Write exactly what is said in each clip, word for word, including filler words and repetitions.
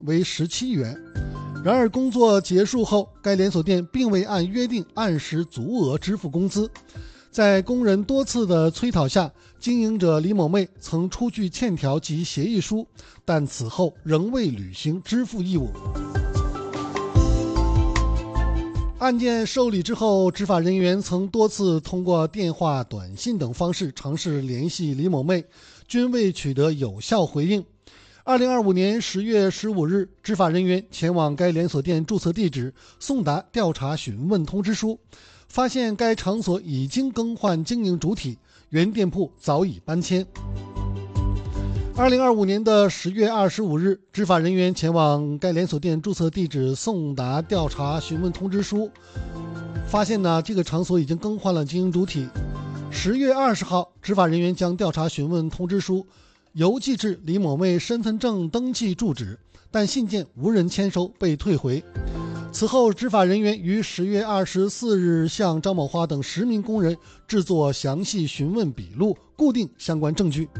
为十七元。然而工作结束后，该连锁店并未按约定按时足额支付工资。在工人多次的催讨下，经营者李某妹曾出具欠条及协议书，但此后仍未履行支付义务。案件受理之后，执法人员曾多次通过电话、短信等方式尝试联系李某妹，均未取得有效回应。二零二五年十月十五日，执法人员前往该连锁店注册地址，送达调查询问通知书，发现该场所已经更换经营主体，原店铺早已搬迁。二零二五年的十月二十五日，执法人员前往该连锁店注册地址，送达调查询问通知书，发现呢这个场所已经更换了经营主体。十月二十号，执法人员将调查询问通知书邮寄至李某妹身份证登记住址，但信件无人签收，被退回。此后，执法人员于十月二十四日向张某花等十名工人制作详细询问笔录，固定相关证据。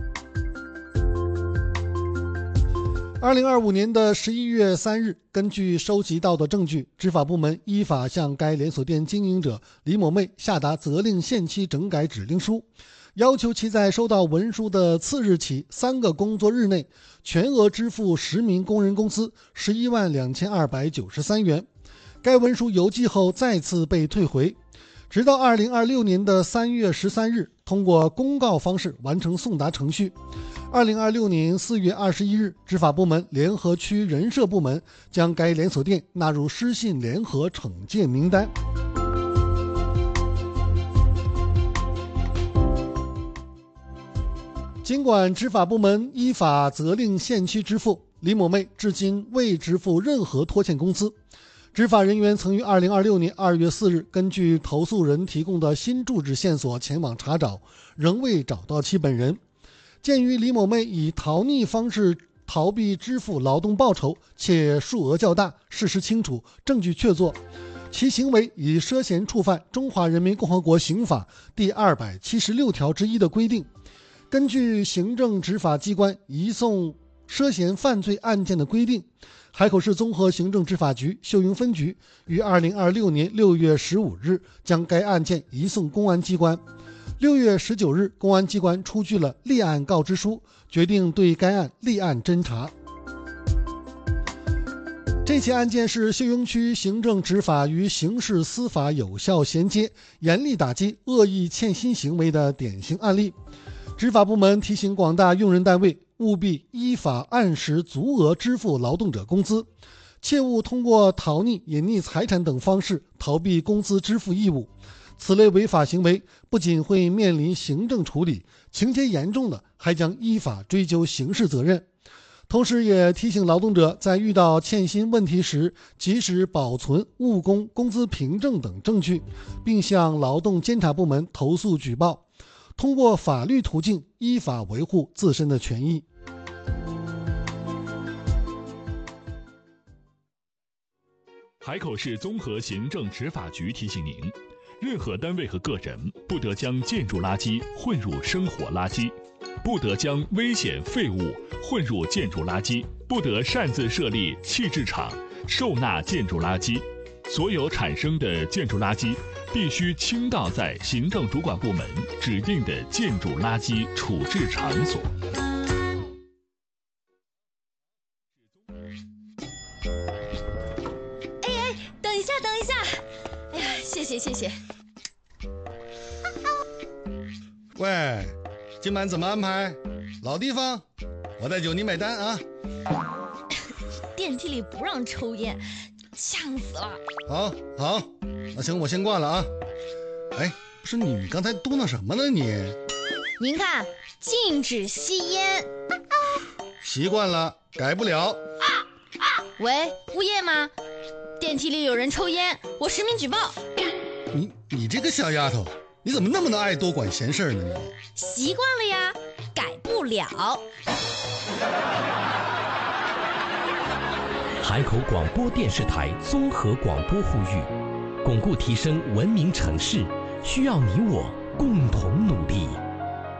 二零二五年的十一月三日，根据收集到的证据，执法部门依法向该连锁店经营者李某妹下达责令限期整改指令书，要求其在收到文书的次日起三个工作日内全额支付十名工人工资十一万两千二百九十三元。该文书邮寄后再次被退回，直到二零二六年的三月十三日，通过公告方式完成送达程序。二零二六年四月二十一日，执法部门联合区人社部门将该连锁店纳入失信联合惩戒名单。尽管执法部门依法责令限期支付，李某妹至今未支付任何拖欠工资。执法人员曾于二零二六年二月四日根据投诉人提供的新住址线索前往查找，仍未找到其本人。鉴于李某妹以逃匿方式逃避支付劳动报酬，且数额较大，事实清楚，证据确凿，其行为已涉嫌触犯《中华人民共和国刑法》第二百七十六条之一的规定。根据行政执法机关移送涉嫌犯罪案件的规定，海口市综合行政执法局秀英分局于二零二六年六月十五日将该案件移送公安机关。六月十九日，公安机关出具了立案告知书，决定对该案立案侦查。这起案件是秀英区行政执法与刑事司法有效衔接，严厉打击恶意欠薪行为的典型案例。执法部门提醒广大用人单位务必依法按时足额支付劳动者工资，切勿通过逃匿、隐匿财产等方式逃避工资支付义务。此类违法行为不仅会面临行政处理，情节严重的还将依法追究刑事责任。同时也提醒劳动者在遇到欠薪问题时，及时保存误工、工资凭证等证据，并向劳动监察部门投诉举报，通过法律途径依法维护自身的权益。 海口市综合行政执法局提醒您，任何单位和个人不得将建筑垃圾混入生活垃圾，不得将危险废物混入建筑垃圾，不得擅自设立弃置场，收纳建筑垃圾。所有产生的建筑垃圾必须倾倒在行政主管部门指定的建筑垃圾处置场所。 哎哎，等一下，等一下！哎呀，谢谢谢谢。 喂，今晚怎么安排？老地方，我带酒你买单啊！ 电梯里不让抽烟，呛死了。 好，好，那行，我先挂了啊。哎，不是你刚才嘟囔什么呢你？ 您看，禁止吸烟。 习惯了，改不了。 喂，物业吗？电梯里有人抽烟，我实名举报。 你你这个小丫头，你怎么那么的爱多管闲事呢你？ 习惯了呀，改不了。 海口广播电视台综合广播呼吁，巩固提升文明城市，需要你我共同努力。